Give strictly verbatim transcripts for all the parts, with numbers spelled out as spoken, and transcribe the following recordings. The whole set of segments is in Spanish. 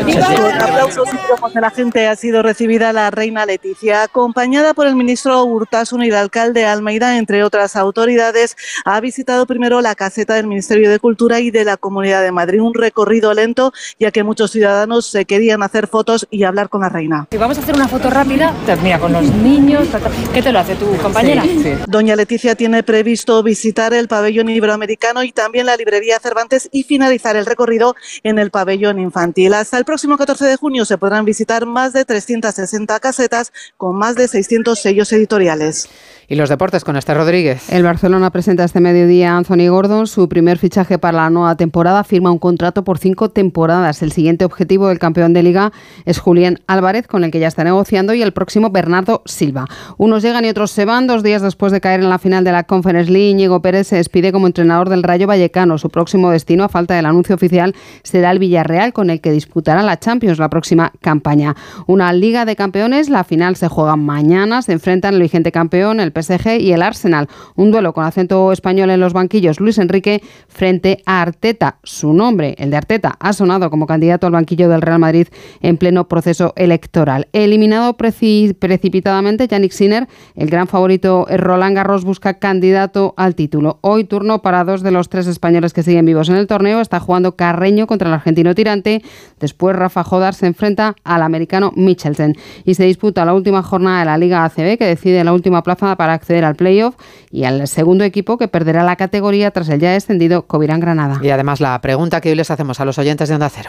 Con aplausos y bromos de la gente ha sido recibida la reina Leticia, acompañada por el ministro Urtasun y el alcalde Almeida, entre otras autoridades. Ha visitado primero la caseta del Ministerio de Cultura y de la Comunidad de Madrid, un recorrido lento, ya que muchos ciudadanos se querían hacer fotos y hablar con la reina. Si vamos a hacer una foto rápida, mira, con los niños, ¿qué te lo hace tu compañera? Sí, sí. Doña Leticia tiene previsto visitar el pabellón iberoamericano y también la librería Cervantes y finalizar el recorrido en el pabellón infantil. Hasta el próximo catorce de junio se podrán visitar más de trescientas sesenta casetas con más de seiscientos sellos editoriales. Y los deportes con Esther Rodríguez. El Barcelona presenta este mediodía a Anthony Gordon, su primer fichaje para la nueva temporada. Firma un contrato por cinco temporadas. El siguiente objetivo del campeón de Liga es Julián Álvarez, con el que ya está negociando, y el próximo Bernardo Silva. Unos llegan y otros se van. Dos días después de caer en la final de la Conference League, Íñigo Pérez se despide como entrenador del Rayo Vallecano. Su próximo destino, a falta del anuncio oficial, será el Villarreal, con el que disputará la Champions la próxima campaña. Una Liga de Campeones, la final se juega mañana. Se enfrentan el vigente campeón, el P S G, y el Arsenal. Un duelo con acento español en los banquillos. Luis Enrique frente a Arteta. Su nombre, el de Arteta, ha sonado como candidato al banquillo del Real Madrid en pleno proceso electoral. Eliminado preci- precipitadamente, Yannick Sinner, el gran favorito Roland Garros, busca candidato al título. Hoy turno para dos de los tres españoles que siguen vivos en el torneo. Está jugando Carreño contra el argentino Tirante. Después Rafa Jodar se enfrenta al americano Michelsen. Y se disputa la última jornada de la Liga A C B, que decide la última plaza para acceder al playoff, y al segundo equipo que perderá la categoría tras el ya descendido Covirán Granada. Y además la pregunta que hoy les hacemos a los oyentes de Onda Cero.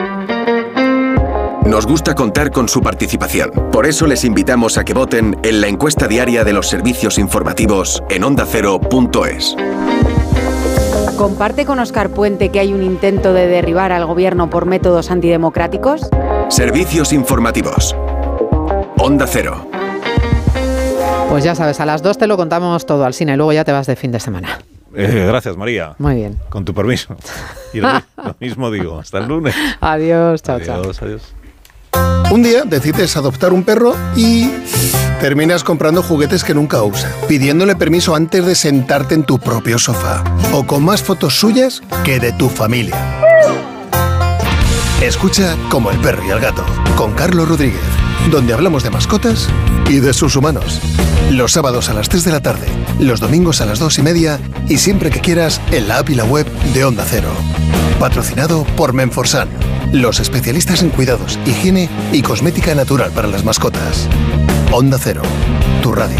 Nos gusta contar con su participación. Por eso les invitamos a que voten en la encuesta diaria de los servicios informativos en onda cero punto es. ¿Comparte con Óscar Puente que hay un intento de derribar al gobierno por métodos antidemocráticos? Servicios informativos. Onda Cero. Pues ya sabes, a las dos te lo contamos todo al cine, luego ya te vas de fin de semana. Eh, gracias, María. Muy bien. Con tu permiso. Y lo, lo mismo digo. Hasta el lunes. Adiós, chao, adiós, chao. Adiós, adiós. Un día decides adoptar un perro y terminas comprando juguetes que nunca usa, pidiéndole permiso antes de sentarte en tu propio sofá, o con más fotos suyas que de tu familia. Escucha Como el perro y el gato, con Carlos Rodríguez, donde hablamos de mascotas y de sus humanos. Los sábados a las tres de la tarde, los domingos a las dos y media y siempre que quieras en la app y la web de Onda Cero. Patrocinado por Menforsan, los especialistas en cuidados, higiene y cosmética natural para las mascotas. Onda Cero, tu radio.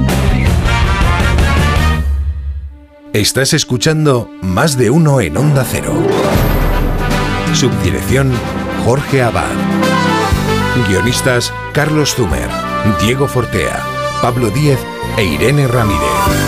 Estás escuchando Más de Uno en Onda Cero. Subdirección Jorge Abad. Guionistas Carlos Zumer, Diego Fortea, Pablo Díez e Irene Ramírez.